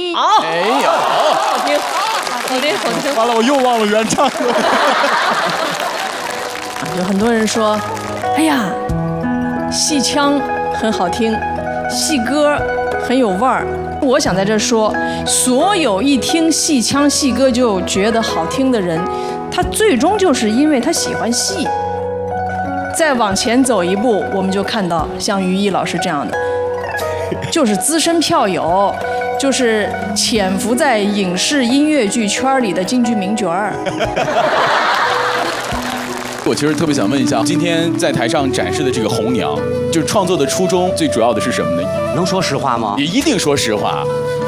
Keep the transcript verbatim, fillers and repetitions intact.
啊， 哎呦， 好听，好听，好听。 完了，我又忘了原唱。 有很多人说，哎呀，戏腔很好听，戏歌很有味儿。我想在这说，所有一听戏腔戏歌就觉得好听的人，他最终就是因为他喜欢戏。再往前走一步，我们就看到像于毅老师这样的，就是资深票友，就是潜伏在影视音乐剧圈里的京剧名角儿。 我其实特别想问一下，今天在台上展示的这个红娘，就是创作的初衷最主要的是什么呢？ 能说实话吗？ 也一定说实话。